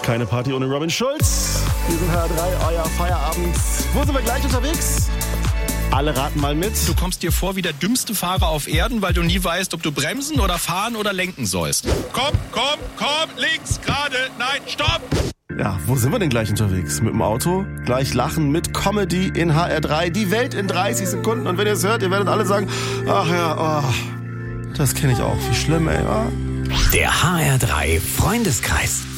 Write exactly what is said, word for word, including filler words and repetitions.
Keine Party ohne Robin Schulz. Wir sind H R drei, euer Feierabend. Wo sind wir gleich unterwegs? Alle raten mal mit. Du kommst dir vor wie der dümmste Fahrer auf Erden, weil du nie weißt, ob du bremsen oder fahren oder lenken sollst. Komm, komm, komm, links, gerade, nein, stopp! Ja, wo sind wir denn gleich unterwegs? Mit dem Auto? Gleich lachen mit Comedy in H R drei. Die Welt in dreißig Sekunden. Und wenn ihr es hört, ihr werdet alle sagen, ach ja, oh, das kenne ich auch. Wie schlimm, ey. Oh. Der H R drei Freundeskreis.